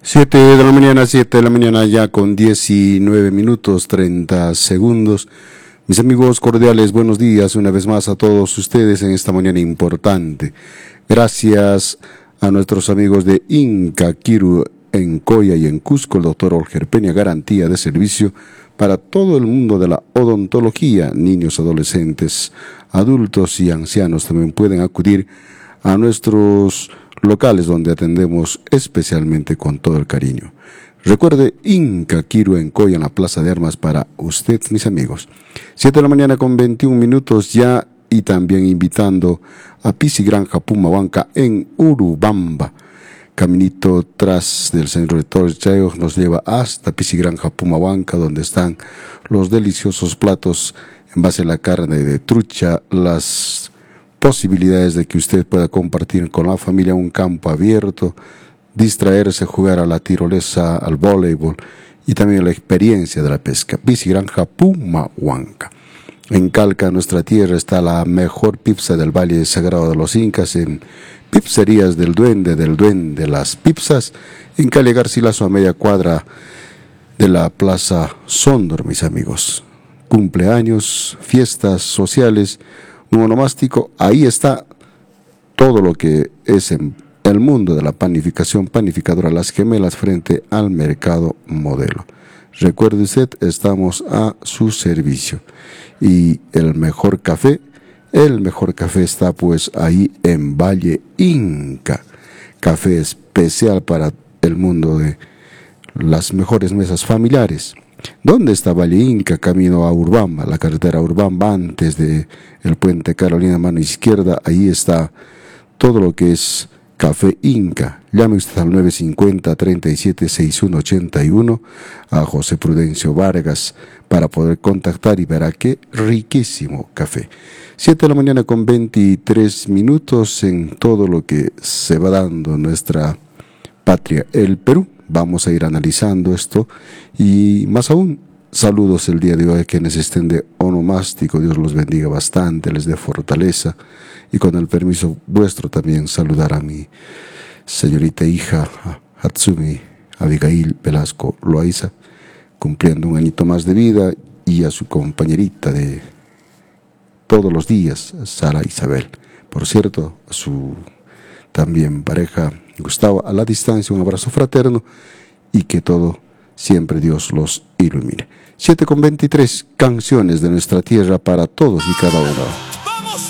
7 de la mañana ya con 19 minutos 30 segundos. Mis amigos cordiales, buenos días una vez más a todos ustedes en esta mañana importante. Gracias a nuestros amigos de Inca Kiru en Coya y en Cusco, el doctor Olger Peña, garantía de servicio para todo el mundo de la odontología. Niños, adolescentes, adultos y ancianos también pueden acudir a nuestros locales donde atendemos especialmente con todo el cariño. Recuerde, Inca Kiru en Coya, en la Plaza de Armas, para usted, mis amigos. 7 de la mañana con 21 minutos ya, y también invitando a Pisi Granja Pumahuanca en Urubamba. Caminito tras del centro de Torcheo nos lleva hasta Pisi Granja Pumahuanca, donde están los deliciosos platos en base a la carne de trucha, las posibilidades de que usted pueda compartir con la familia un campo abierto, distraerse, jugar a la tirolesa, al voleibol y también la experiencia de la pesca. Pisi Granja Pumahuanca. En Calca, nuestra tierra, está la mejor pizza del Valle Sagrado de los Incas en Pizzerías del Duende, las pizzas, en calle Garcilaso, a media cuadra de la Plaza Sondor, mis amigos. Cumpleaños, fiestas sociales, un onomástico, ahí está todo lo que es en el mundo de la panificación, panificadora Las Gemelas frente al Mercado Modelo. Recuerde usted, estamos a su servicio. Y el mejor café está pues ahí en Valle Inca. Café especial para el mundo de las mejores mesas familiares. ¿Dónde está Valle Inca? Camino a Urbamba, la carretera Urbamba, antes de el puente Carolina, mano izquierda. Ahí está todo lo que es Café Inca. Llame usted al 950-376181 a José Prudencio Vargas para poder contactar y verá qué riquísimo café. 7 de la mañana con 23 minutos en todo lo que se va dando en nuestra patria, el Perú. Vamos a ir analizando esto y más aún, saludos el día de hoy a quienes estén de onomástico. Dios los bendiga bastante, les dé fortaleza. Y con el permiso vuestro también saludar a mi señorita hija Hatsumi Abigail Velasco Loaiza, cumpliendo un añito más de vida, y a su compañerita de todos los días, Sara Isabel. Por cierto, a su también pareja Gustavo, a la distancia, un abrazo fraterno y que todo siempre Dios los ilumine. 7:23, canciones de nuestra tierra para todos y cada uno.